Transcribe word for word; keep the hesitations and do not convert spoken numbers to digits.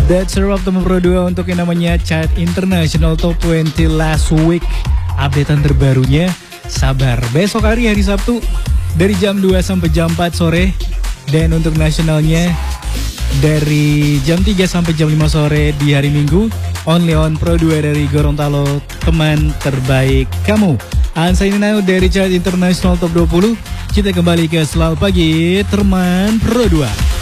That's a wrap teman Pro dua untuk yang namanya Chart International Top dua puluh Last Week. Updatean terbarunya sabar besok hari hari Sabtu dari jam dua sampai jam empat sore. Dan untuk nasionalnya dari jam tiga sampai jam lima sore di hari Minggu. Only on Pro dua dari Gorontalo, teman terbaik kamu. And signing out dari Chart International Top dua puluh. Kita kembali ke Selalu Pagi teman Pro dua.